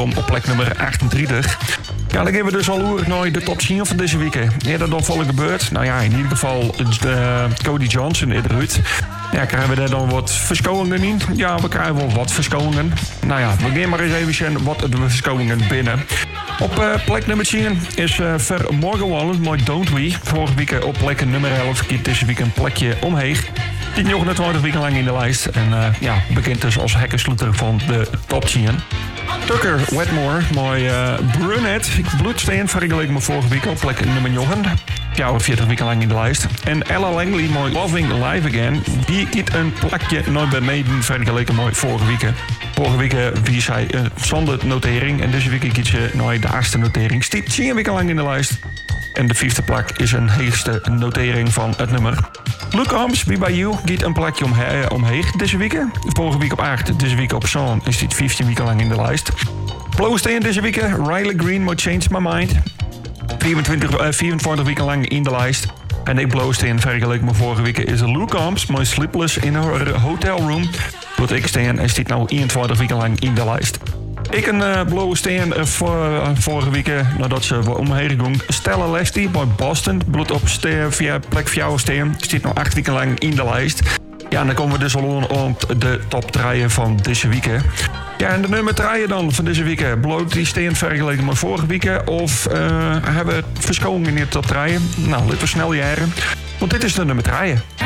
wederom op plek nummer 38. Ja, dan gaan we dus al oerig naar de top 10 van deze week. Eerder dan volle gebeurd. Nou ja, in ieder geval Cody Johnson eruit. Ja, krijgen we daar dan wat verschoningen in? Ja, we krijgen wel wat verschoningen. Nou ja, we gaan maar eens even zien wat de verschoningen binnen. Op plek nummer 10 is Ver Morgenwallen met Don't We. Vorige week op plek nummer 11. Kiet deze week een plekje omheen. Die 29 weken lang in de lijst. En bekend dus als hekkensluiter van de top 10. Tucker Wetmore, mooi brunette. Bloedsteen vergeleken met vorige week op plek nummer 9. 40 weken lang in de lijst. En Ella Langley, mooi Loving Live Again. Die kiet een plekje nooit bij meeden vergeleken met vorige week. Vorige week wie zij zonder notering. En deze week kiet ze nooit de achtste notering. Stiet 10 weken lang in de lijst. En de 5e plek is een heegste notering van het nummer. Luke Arms, Be By You, giet een plekje omheen deze week. Vorige week op 8, deze week op Song is dit 15 weken lang in de lijst. Blauwsteen deze week, Riley Green, moet Change My Mind. 24 weken lang in de lijst. En ik blauwsteen vergeleken met vorige week is Luke Arms, mooi Sleepless in her hotel room. Wat ik steen en stiet nou 21 weken lang in de lijst. Ik een blauwe steen vorige week nadat ze omheen ging. Stella Leslie bij Boston. Bloed op via plek 4 steen. Stiet nog 8 weken lang in de lijst. Ja, en dan komen we dus al op de top 3 van deze week. Ja, en de nummer 3 dan van deze week. Bloot die steen vergeleken met vorige week. Of hebben we verschoningen in de top 3? Nou, laten we snel jaren. Want dit is de nummer 3.